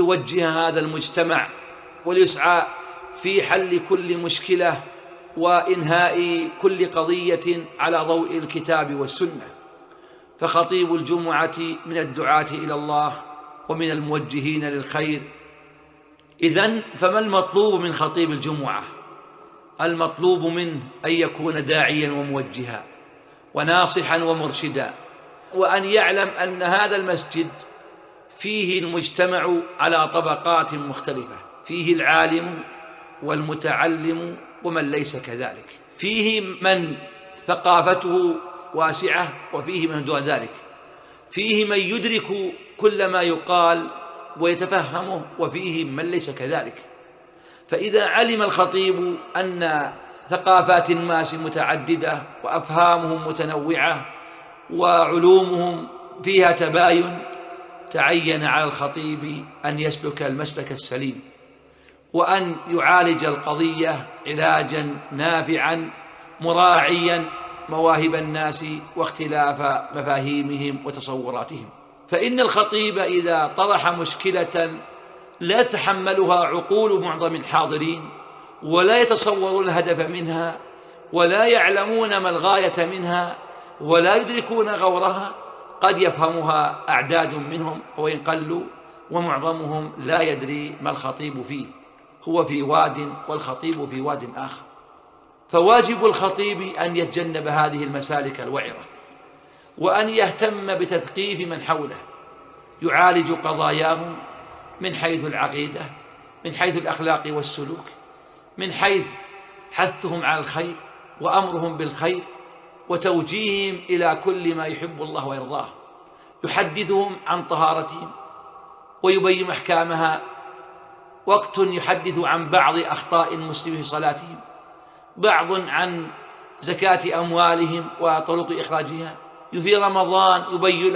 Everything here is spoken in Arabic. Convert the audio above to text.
ليوجه هذا المجتمع وليسعى في حل كل مشكلة وإنهاء كل قضية على ضوء الكتاب والسنة. فخطيب الجمعة من الدعاة إلى الله ومن الموجهين للخير. إذن فما المطلوب من خطيب الجمعة؟ المطلوب منه أن يكون داعيا وموجها وناصحا ومرشدا، وأن يعلم أن هذا المسجد فيه المجتمع على طبقات مختلفة، فيه العالم والمتعلم ومن ليس كذلك، فيه من ثقافته واسعة وفيه من دون ذلك، فيه من يدرك كل ما يقال ويتفهمه وفيه من ليس كذلك. فإذا علم الخطيب أن ثقافات الناس متعددة وأفهامهم متنوعة وعلومهم فيها تباين، تعين على الخطيب أن يسلك المسلك السليم وأن يعالج القضية علاجا نافعا مراعيا مواهب الناس واختلاف مفاهيمهم وتصوراتهم. فإن الخطيب إذا طرح مشكلة لا تتحملها عقول معظم الحاضرين ولا يتصورون الهدف منها ولا يعلمون ما الغاية منها ولا يدركون غورها، قد يفهمها أعداد منهم وإن قلوا، ومعظمهم لا يدري ما الخطيب فيه، هو في واد والخطيب في واد آخر. فواجب الخطيب أن يتجنب هذه المسالك الوعرة وأن يهتم بتثقيف من حوله، يعالج قضاياهم من حيث العقيدة، من حيث الأخلاق والسلوك، من حيث حثهم على الخير وأمرهم بالخير وتوجيههم إلى كل ما يحب الله ويرضاه، يحدثهم عن طهارتهم ويبين أحكامها، وقت يحدث عن بعض أخطاء المسلمين في صلاتهم، بعض عن زكاة أموالهم وطرق إخراجها، في رمضان يبين